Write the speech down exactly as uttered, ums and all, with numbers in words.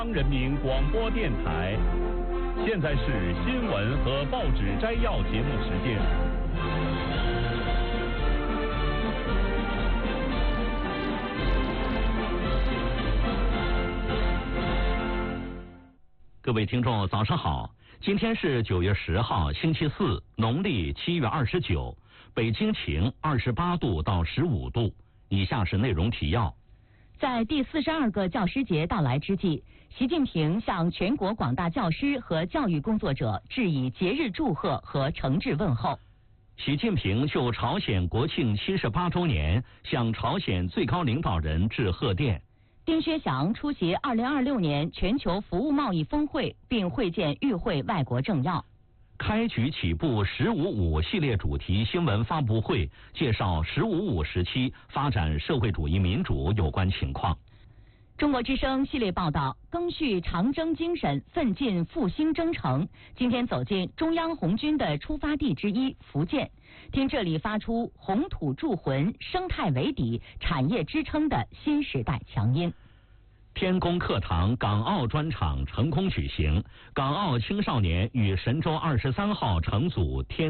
中央人民广播电台，现在是新闻和报纸摘要节目时间。 各位听众，早上好！今天是九月十号，星期四，农历七月二十九，北京晴，二十八度到十五度。以下是内容提要。 在第四十二个教师节到来之际，习近平向全国广大教师和教育工作者致以节日祝贺和诚挚问候。 习近平就朝鲜国庆七十八周年向朝鲜最高领导人致贺电。 丁薛祥出席二零二六年全球服务贸易峰会，并会见与会外国政要。 开局起步“十五五”系列主题新闻发布会，介绍“十五五”时期发展社会主义民主有关情况。 中国之声系列报道，赓续长征精神，奋进复兴征程。今天走进中央红军的出发地之一福建，听这里发出红土铸魂、生态为底、产业支撑的新时代强音。 天宫课堂港澳专场成功举行，港澳青少年与神舟二十三号乘组天